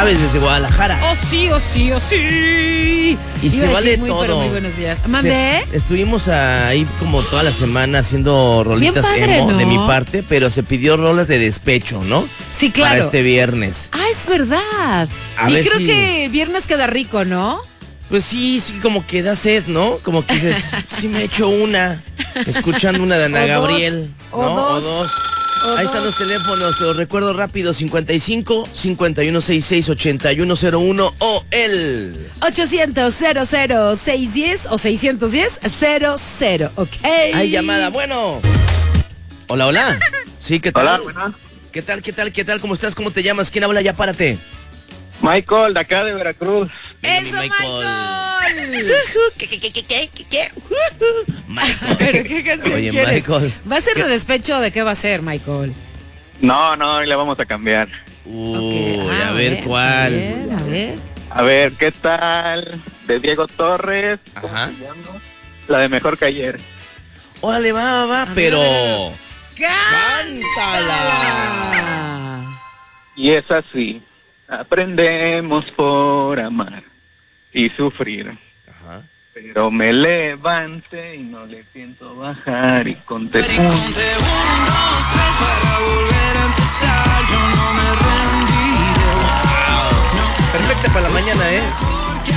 Chávez desde Guadalajara. Oh, sí, oh, sí, oh, sí. Y se vale muy, todo. Pero muy buenos días. ¿Mandé? Estuvimos ahí como toda la semana haciendo rolitas Bien padre, emo ¿no? de mi parte, pero se pidió rolas de despecho, ¿no? Sí, claro. Para este viernes. Ah, es verdad. A y ver creo si- que el viernes queda rico, ¿no? Pues sí, como que da sed, ¿no? Como que dices, sí me echo una, escuchando una de Ana O dos, Gabriel, ¿no? o dos, o Ahí están dos. los teléfonos, te los recuerdo rápido, 55 5166 8101 o el 800-00-610 o 610-00, ¿ok? Hay llamada, bueno. Hola, hola. Sí, ¿qué tal? Hola, buenas. ¿Qué tal? ¿Cómo estás? ¿Cómo te llamas? ¿Quién habla? Ya párate. Michael, de acá de Veracruz. ¡Eso, Mi Michael! ¿Qué? Michael. ¿Pero qué canción Oye, quieres? Michael. ¿Va a ser de despecho o de qué va a ser, Michael? No, hoy le vamos a cambiar. Uy, Ok, a ver cuál. A ver. A ver, ¿qué tal? De Diego Torres. ¿Cómo Ajá. se llama? La de Mejor que ayer. Órale, va, A pero... ver. ¡Cántala! Y es así. Aprendemos por amar y sufrir. Ajá. Pero me levante y no le pienso bajar y conté Para volver a empezar, yo no me rendiré. Perfecta para la mañana, ¿eh?